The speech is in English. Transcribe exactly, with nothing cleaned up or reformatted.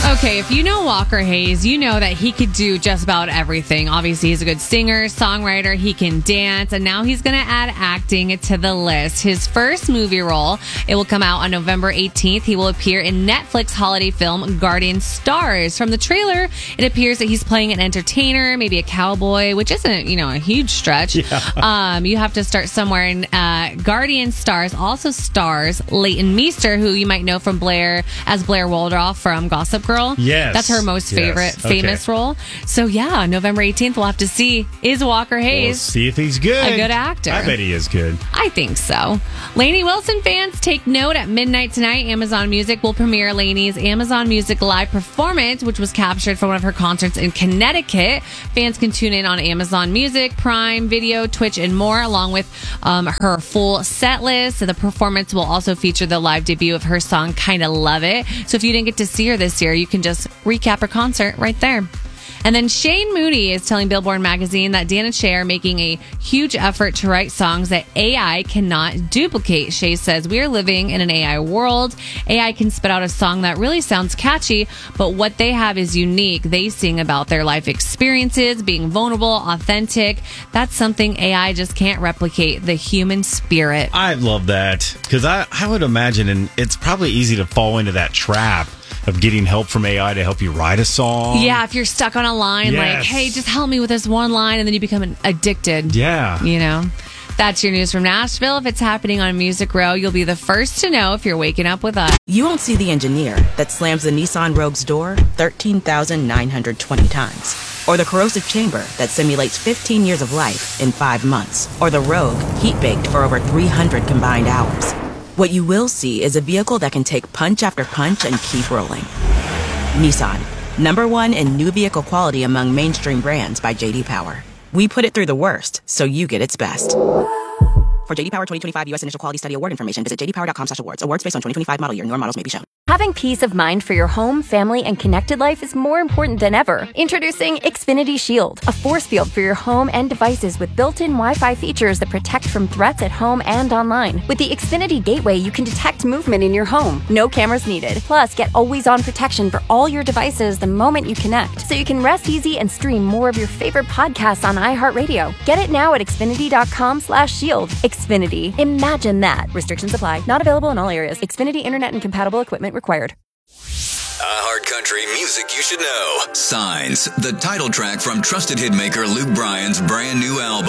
Okay, if you know Walker Hayes, you know that he could do just about everything. Obviously, he's a good singer, songwriter, he can dance, and now he's going to add acting to the list. His first movie role, it will come out on November eighteenth. He will appear in Netflix holiday film Guardian Stars. From the trailer, it appears that he's playing an entertainer, maybe a cowboy, which isn't, you know, a huge stretch. Yeah. Um, you have to start somewhere. And uh, Guardian Stars also stars Leighton Meester, who you might know from Blair as Blair Waldorf from Gossip Girl. Yes. That's her most favorite Yes. famous Okay. role. So yeah, November eighteenth, we'll have to see, is Walker We'll Hayes see if he's good. a good actor? I bet he is good. I think so. Lainey Wilson fans, take note. At midnight tonight, Amazon Music will premiere Lainey's Amazon Music live performance, which was captured from one of her concerts in Connecticut. Fans can tune in on Amazon Music, Prime Video, Twitch, and more, along with um, her full set list. So the performance will also feature the live debut of her song Kinda Love It. So if you didn't get to see her this year, you can just recap her concert right there. And then Shane Mooney is telling Billboard magazine that Dan and Shay are making a huge effort to write songs that A I cannot duplicate. Shay says, we are living in an A I world. A I can spit out a song that really sounds catchy, but what they have is unique. They sing about their life experiences, being vulnerable, authentic. That's something A I just can't replicate, the human spirit. I love that because I, I would imagine, and it's probably easy to fall into that trap of getting help from A I to help you write a song. Yeah, if you're stuck on a line, Yes. like, hey, just help me with this one line, and then you become addicted. Yeah. You know? That's your news from Nashville. If it's happening on Music Row, you'll be the first to know if you're waking up with us. You won't see the engineer that slams the Nissan Rogue's door thirteen thousand nine hundred twenty times. Or the corrosive chamber that simulates fifteen years of life in five months. Or the Rogue heat-baked for over three hundred combined hours. What you will see is a vehicle that can take punch after punch and keep rolling. Nissan, number one in new vehicle quality among mainstream brands by J D Power. We put it through the worst, so you get its best. For J D Power twenty twenty-five U S Initial Quality Study Award information, visit j d power dot com slash awards. Awards based on twenty twenty-five model year. Newer models may be shown. Having peace of mind for your home, family, and connected life is more important than ever. Introducing Xfinity Shield, a force field for your home and devices with built-in Wi-Fi features that protect from threats at home and online. With the Xfinity Gateway, you can detect movement in your home. No cameras needed. Plus, get always-on protection for all your devices the moment you connect, so you can rest easy and stream more of your favorite podcasts on iHeartRadio. Get it now at xfinity dot com slash shield. Xfinity. Imagine that. Restrictions apply. Not available in all areas. Xfinity Internet and compatible equipment required. iHeart Country music you should know. Signs, the title track from trusted hitmaker Luke Bryan's brand new album.